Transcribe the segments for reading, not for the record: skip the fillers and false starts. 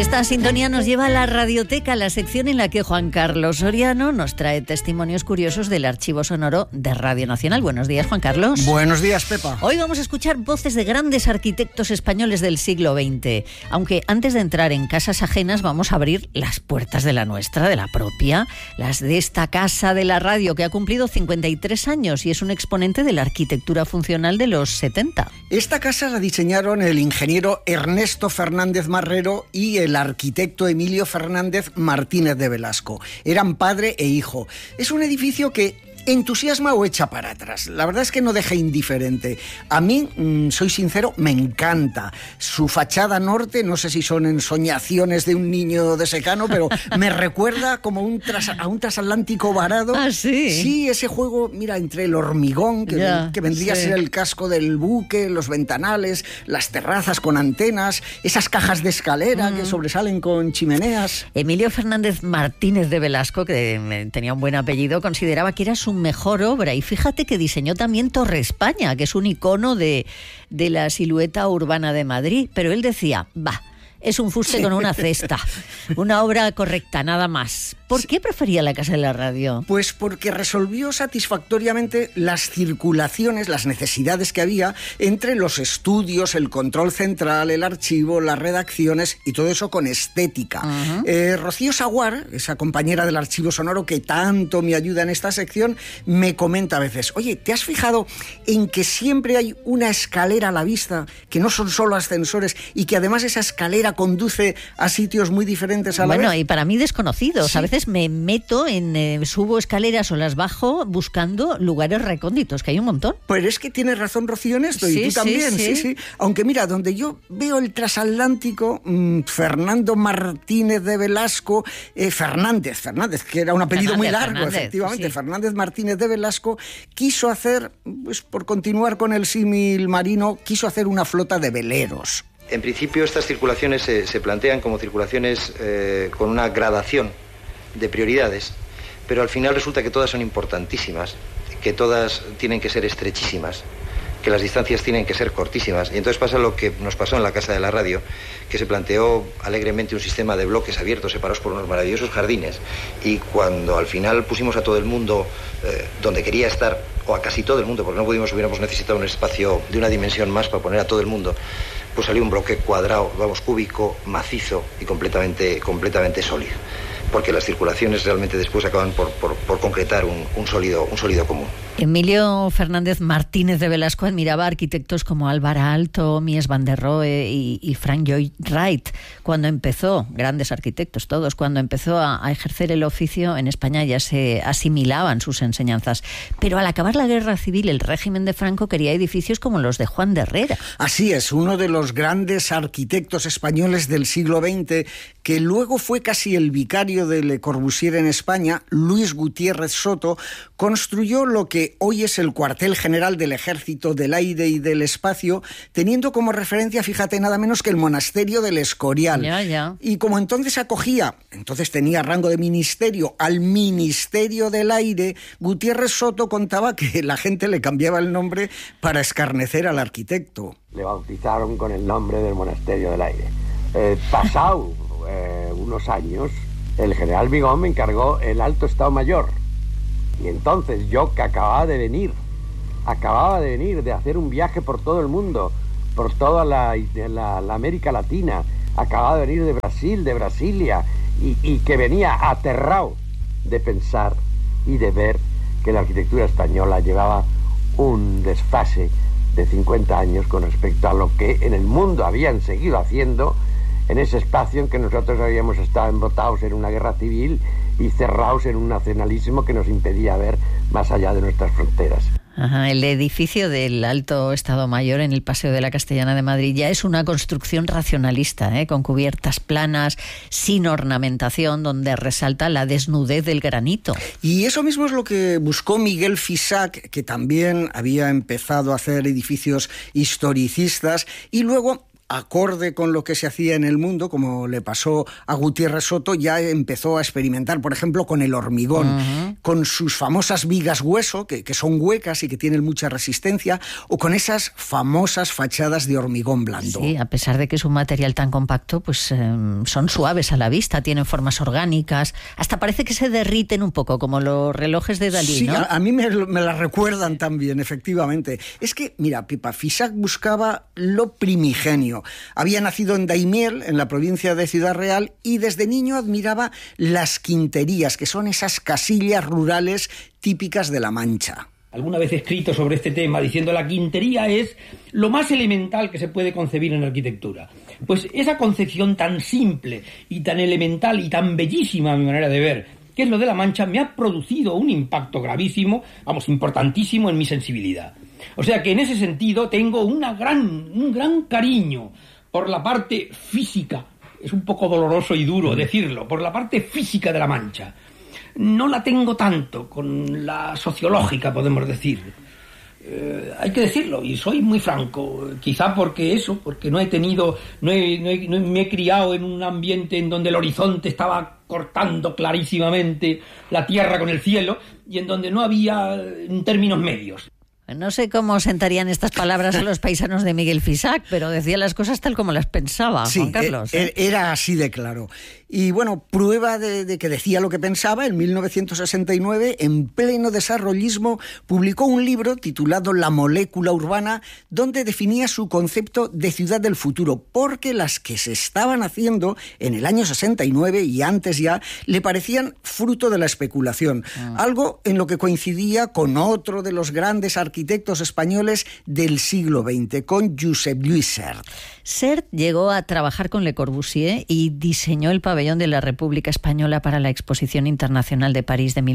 Esta sintonía nos lleva a la Radioteca, la sección en la que Juan Carlos Soriano nos trae testimonios curiosos del archivo sonoro de Radio Nacional. Buenos días, Juan Carlos. Buenos días, Pepa. Hoy vamos a escuchar voces de grandes arquitectos españoles del siglo XX. Aunque antes de entrar en casas ajenas vamos a abrir las puertas de la nuestra, de la propia, las de esta casa de la radio que ha cumplido 53 años y es un exponente de la arquitectura funcional de los 70. Esta casa la diseñaron el ingeniero Ernesto Fernández Marrero y el arquitecto Emilio Fernández Martínez de Velasco. Eran padre e hijo. Es un edificio que entusiasma o echa para atrás. La verdad es que no deja indiferente. A mí, soy sincero, me encanta. Su fachada norte, no sé si son ensoñaciones de un niño de secano, pero me recuerda como a un transatlántico varado. ¿Ah, sí? Sí, ese juego, mira, entre el hormigón, que vendría a ser el casco del buque, los ventanales, las terrazas con antenas, esas cajas de escalera que sobresalen con chimeneas. Emilio Fernández Martínez de Velasco, que tenía un buen apellido, consideraba que era su mejor obra, y fíjate que diseñó también Torre España, que es un icono de la silueta urbana de Madrid, pero él decía, es un fuste con una cesta, una obra correcta, nada más. ¿Por qué prefería la Casa de la Radio? Pues porque resolvió satisfactoriamente las circulaciones, las necesidades que había entre los estudios, el control central, el archivo, las redacciones y todo eso con estética. Rocío Saguar, esa compañera del archivo sonoro que tanto me ayuda en esta sección, me comenta a veces, oye, ¿te has fijado en que siempre hay una escalera a la vista, que no son solo ascensores y que además esa escalera conduce a sitios muy diferentes a la vez? Bueno, y para mí desconocidos. Sí. A veces me meto subo escaleras o las bajo buscando lugares recónditos, que hay un montón. Pues es que tienes razón, Rocío, en esto, Sí, y tú también, sí. sí. Aunque mira, donde yo veo el transatlántico, Fernando Martínez de Velasco, Fernández, que era un apellido muy largo, Fernández, efectivamente, sí. Fernández Martínez de Velasco, quiso hacer, pues por continuar con el símil marino, quiso hacer una flota de veleros. En principio estas circulaciones se plantean como circulaciones con una gradación de prioridades, pero al final resulta que todas son importantísimas, que todas tienen que ser estrechísimas, que las distancias tienen que ser cortísimas. Y entonces pasa lo que nos pasó en la Casa de la Radio, que se planteó alegremente un sistema de bloques abiertos separados por unos maravillosos jardines, y cuando al final pusimos a todo el mundo donde quería estar, o a casi todo el mundo, porque hubiéramos necesitado un espacio de una dimensión más para poner a todo el mundo, pues salió un bloque cuadrado, cúbico, macizo y completamente sólido. Porque las circulaciones realmente después acaban por concretar un sólido común. Emilio Fernández Martínez de Velasco admiraba a arquitectos como Álvaro Aalto, Mies van der Rohe y Frank Lloyd Wright. Cuando empezó, grandes arquitectos todos, cuando empezó a ejercer el oficio en España ya se asimilaban sus enseñanzas. Pero al acabar la guerra civil, el régimen de Franco quería edificios como los de Juan de Herrera. Así es, uno de los grandes arquitectos españoles del siglo XX, que luego fue casi el vicario de Le Corbusier en España, Luis Gutiérrez Soto, construyó lo que hoy es el cuartel general del Ejército del Aire y del Espacio, teniendo como referencia, fíjate, nada menos que el monasterio del Escorial. Ya. Y como entonces tenía rango de ministerio, al Ministerio del Aire, Gutiérrez Soto contaba que la gente le cambiaba el nombre para escarnecer al arquitecto. Le bautizaron con el nombre del Monasterio del Aire. Pasado unos años, el general Vigón me encargó el Alto Estado Mayor. Y entonces yo, que acababa de venir de hacer un viaje por todo el mundo, por toda la América Latina, acababa de venir de Brasil, de Brasilia, y que venía aterrado de pensar y de ver que la arquitectura española llevaba un desfase de 50 años con respecto a lo que en el mundo habían seguido haciendo en ese espacio en que nosotros habíamos estado embotados en una guerra civil y cerrados en un nacionalismo que nos impedía ver más allá de nuestras fronteras. El edificio del Alto Estado Mayor en el Paseo de la Castellana de Madrid ya es una construcción racionalista, con cubiertas planas, sin ornamentación, donde resalta la desnudez del granito. Y eso mismo es lo que buscó Miguel Fisac, que también había empezado a hacer edificios historicistas, y luego acorde con lo que se hacía en el mundo, como le pasó a Gutiérrez Soto, ya empezó a experimentar, por ejemplo, con el hormigón, con sus famosas vigas hueso, que son huecas y que tienen mucha resistencia, o con esas famosas fachadas de hormigón blando. Sí, a pesar de que es un material tan compacto, pues son suaves a la vista, tienen formas orgánicas, hasta parece que se derriten un poco, como los relojes de Dalí, sí, ¿no? A mí me la recuerdan también, efectivamente. Es que, mira, Pipa, Fisac buscaba lo primigenio. Había nacido en Daimiel, en la provincia de Ciudad Real, y desde niño admiraba las quinterías, que son esas casillas rurales típicas de La Mancha. Alguna vez he escrito sobre este tema diciendo la quintería es lo más elemental que se puede concebir en arquitectura. Pues esa concepción tan simple y tan elemental y tan bellísima a mi manera de ver, que es lo de La Mancha, me ha producido un impacto gravísimo, importantísimo en mi sensibilidad. O sea que en ese sentido tengo un gran cariño por la parte física, es un poco doloroso y duro decirlo, por la parte física de La Mancha. No la tengo tanto con la sociológica, podemos decir. Hay que decirlo, y soy muy franco, quizá porque no me he criado en un ambiente en donde el horizonte estaba cortando clarísimamente la tierra con el cielo y en donde no había términos medios. No sé cómo sentarían estas palabras a los paisanos de Miguel Fisac, pero decía las cosas tal como las pensaba, sí, Juan Carlos. Era así de claro. Y bueno, prueba de que decía lo que pensaba, en 1969, en pleno desarrollismo, publicó un libro titulado La molécula urbana, donde definía su concepto de ciudad del futuro, porque las que se estaban haciendo en el año 69 y antes ya, le parecían fruto de la especulación. Algo en lo que coincidía con otro de los grandes arquitectos españoles del siglo XX, con Josep Lluís Sert. Sert llegó a trabajar con Le Corbusier y diseñó el pabellón de la República Española para la Exposición Internacional de París de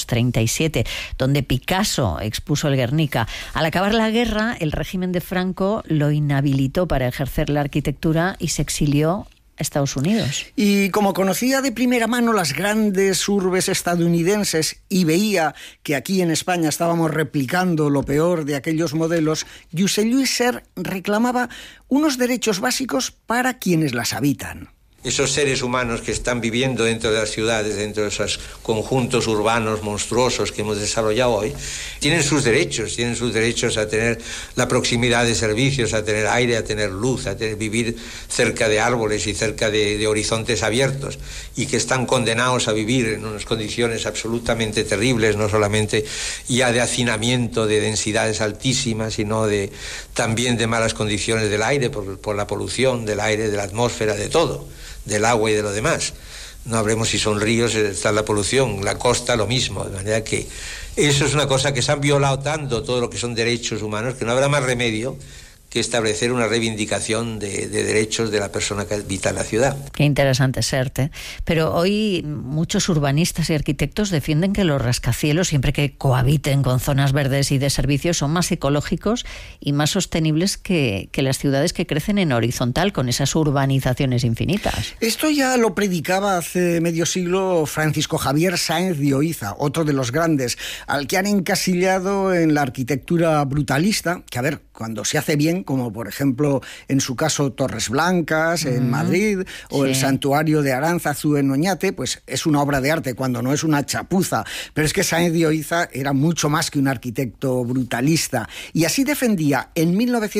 1937, donde Picasso expuso el Guernica. Al acabar la guerra, el régimen de Franco lo inhabilitó para ejercer la arquitectura y se exilió Estados Unidos. Y como conocía de primera mano las grandes urbes estadounidenses y veía que aquí en España estábamos replicando lo peor de aquellos modelos, Josep Lluís Sert reclamaba unos derechos básicos para quienes las habitan. Esos seres humanos que están viviendo dentro de las ciudades, dentro de esos conjuntos urbanos monstruosos que hemos desarrollado hoy, tienen sus derechos a tener la proximidad de servicios, a tener aire, a tener luz, a vivir cerca de árboles y cerca de horizontes abiertos, y que están condenados a vivir en unas condiciones absolutamente terribles, no solamente ya de hacinamiento, de densidades altísimas, sino también de malas condiciones del aire, por la polución del aire, de la atmósfera, de todo, del agua y de lo demás. No hablemos si son ríos, está la polución, la costa lo mismo, de manera que eso es una cosa que se han violado tanto, todo lo que son derechos humanos, que no habrá más remedio que establecer una reivindicación de derechos de la persona que habita en la ciudad. Qué interesante, Sert, ¿eh? Pero hoy muchos urbanistas y arquitectos defienden que los rascacielos, siempre que cohabiten con zonas verdes y de servicios, son más ecológicos y más sostenibles que las ciudades que crecen en horizontal, con esas urbanizaciones infinitas. Esto ya lo predicaba hace medio siglo Francisco Javier Sáenz de Oiza, otro de los grandes, al que han encasillado en la arquitectura brutalista, que a ver, cuando se hace bien, como por ejemplo en su caso Torres Blancas en Madrid o el Santuario de Aránzazu en Oñate, pues es una obra de arte, cuando no es una chapuza. Pero es que Sáenz de Oiza era mucho más que un arquitecto brutalista, y así defendía en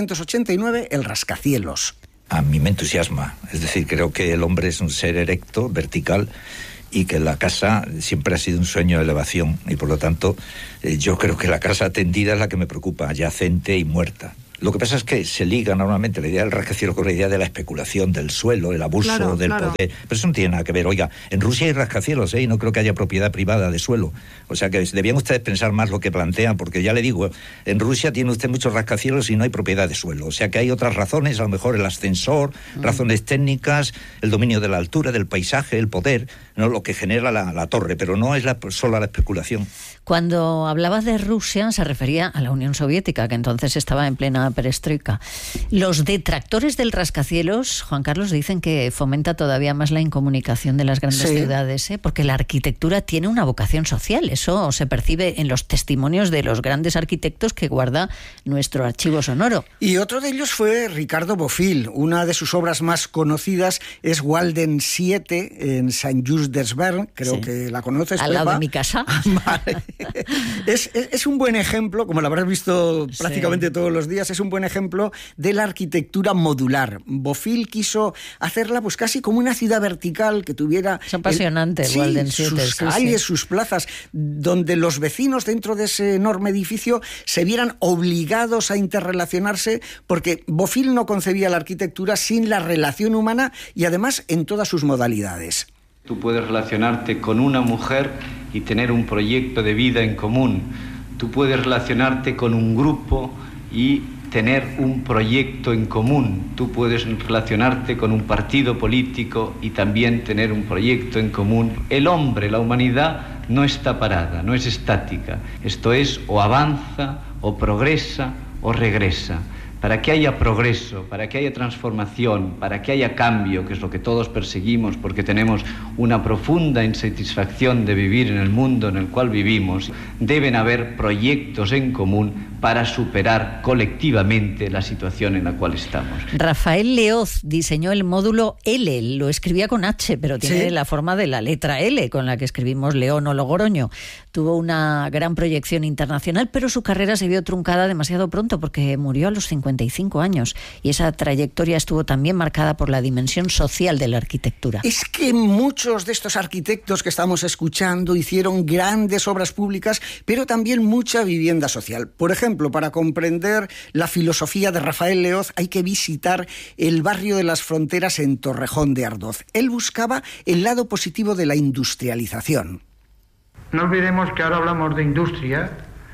1989 el rascacielos. A mí me entusiasma, es decir, creo que el hombre es un ser erecto, vertical, y que la casa siempre ha sido un sueño de elevación, y por lo tanto yo creo que la casa tendida es la que me preocupa, yacente y muerta. Lo que pasa es que se liga normalmente la idea del rascacielos con la idea de la especulación, del suelo, el abuso del poder. Pero eso no tiene nada que ver. Oiga, en Rusia hay rascacielos, y no creo que haya propiedad privada de suelo. O sea que debían ustedes pensar más lo que plantean, porque ya le digo, en Rusia tiene usted muchos rascacielos y no hay propiedad de suelo. O sea que hay otras razones, a lo mejor el ascensor, razones técnicas, el dominio de la altura, del paisaje, el poder, no lo que genera la torre, pero no es solo la especulación. Cuando hablaba de Rusia se refería a la Unión Soviética, que entonces estaba en plena la perestroika. Los detractores del rascacielos, Juan Carlos, dicen que fomenta todavía más la incomunicación de las grandes ciudades, porque la arquitectura tiene una vocación social. Eso se percibe en los testimonios de los grandes arquitectos que guarda nuestro archivo sonoro. Y otro de ellos fue Ricardo Bofill. Una de sus obras más conocidas es Walden 7 en Saint-Just-des-Verns, creo que la conoces, al lado de mi casa. Vale. Es un buen ejemplo, como lo habrás visto prácticamente todos los días, es un buen ejemplo de la arquitectura modular. Bofill quiso hacerla pues casi como una ciudad vertical que tuviera... Es apasionante, Walden 7. Sus calles, sus plazas, donde los vecinos dentro de ese enorme edificio se vieran obligados a interrelacionarse, porque Bofill no concebía la arquitectura sin la relación humana y además en todas sus modalidades. Tú puedes relacionarte con una mujer y tener un proyecto de vida en común. Tú puedes relacionarte con un grupo y tener un proyecto en común. Tú puedes relacionarte con un partido político y también tener un proyecto en común. El hombre, la humanidad, no está parada, no es estática. Esto es, o avanza, o progresa, o regresa. Para que haya progreso, para que haya transformación, para que haya cambio, que es lo que todos perseguimos porque tenemos una profunda insatisfacción de vivir en el mundo en el cual vivimos, deben haber proyectos en común para superar colectivamente la situación en la cual estamos. Rafael Leoz diseñó el módulo L, lo escribía con H, pero tiene la forma de la letra L, con la que escribimos León o Logroño. Tuvo una gran proyección internacional, pero su carrera se vio truncada demasiado pronto porque murió a los 55 años, y esa trayectoria estuvo también marcada por la dimensión social de la arquitectura. Es que muchos de estos arquitectos que estamos escuchando hicieron grandes obras públicas, pero también mucha vivienda social. Por ejemplo, para comprender la filosofía de Rafael Leoz hay que visitar el barrio de las Fronteras en Torrejón de Ardoz. Él buscaba el lado positivo de la industrialización. No olvidemos que ahora hablamos de industria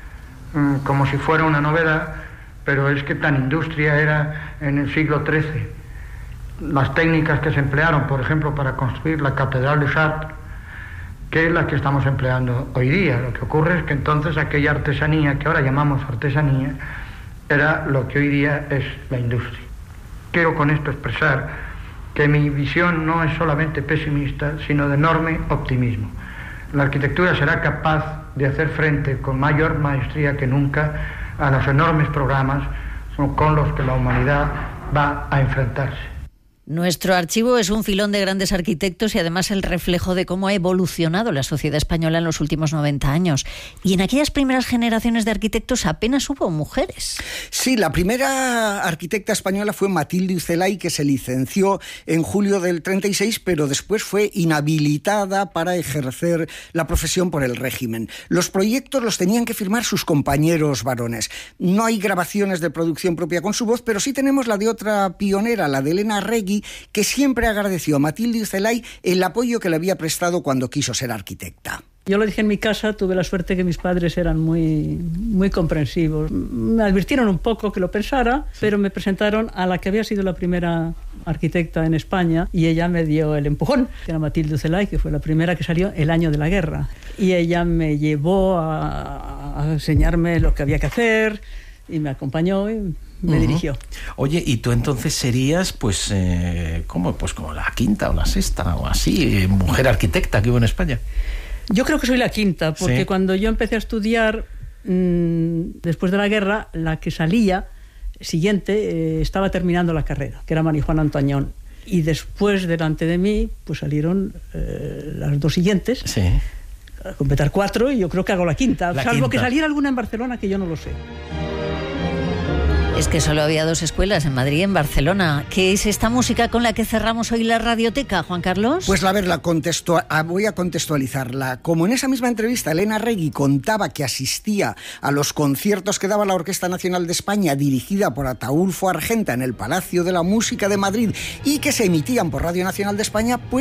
como si fuera una novedad, pero es que tan industria era en el siglo XIII. Las técnicas que se emplearon, por ejemplo, para construir la Catedral de Chartres, que es la que estamos empleando hoy día. Lo que ocurre es que entonces aquella artesanía, que ahora llamamos artesanía, era lo que hoy día es la industria. Quiero con esto expresar que mi visión no es solamente pesimista, sino de enorme optimismo. La arquitectura será capaz de hacer frente con mayor maestría que nunca a los enormes programas con los que la humanidad va a enfrentarse. Nuestro archivo es un filón de grandes arquitectos y además el reflejo de cómo ha evolucionado la sociedad española en los últimos 90 años. Y en aquellas primeras generaciones de arquitectos apenas hubo mujeres. Sí, la primera arquitecta española fue Matilde Ucelay, que se licenció en julio del 36, pero después fue inhabilitada para ejercer la profesión por el régimen. Los proyectos los tenían que firmar sus compañeros varones. No hay grabaciones de producción propia con su voz, pero sí tenemos la de otra pionera, la de Elena Regui, que siempre agradeció a Matilde Ucelay el apoyo que le había prestado cuando quiso ser arquitecta. Yo lo dije en mi casa, tuve la suerte que mis padres eran muy comprensivos. Me advirtieron un poco que lo pensara, pero me presentaron a la que había sido la primera arquitecta en España y ella me dio el empujón. Era Matilde Ucelay, que fue la primera que salió el año de la guerra. Y ella me llevó a enseñarme lo que había que hacer y me acompañó y me dirigió. Oye, y tú entonces serías, pues, ¿cómo? Pues como la quinta o la sexta o así, mujer arquitecta que hubo en España. Yo creo que soy la quinta, porque ¿Sí? Cuando yo empecé a estudiar después de la guerra, la que salía siguiente estaba terminando la carrera, que era María Juana Antañón. Y después, delante de mí, pues salieron las dos siguientes. Sí. A completar 4 y yo creo que hago la quinta, salvo que quinta. saliera alguna en Barcelona que yo no lo sé. Es que solo había 2 escuelas, en Madrid y en Barcelona. ¿Qué es esta música con la que cerramos hoy la radioteca, Juan Carlos? Pues a ver, voy a contextualizarla. Como en esa misma entrevista Elena Regui contaba que asistía a los conciertos que daba la Orquesta Nacional de España, dirigida por Ataúlfo Argenta en el Palacio de la Música de Madrid, y que se emitían por Radio Nacional de España, pues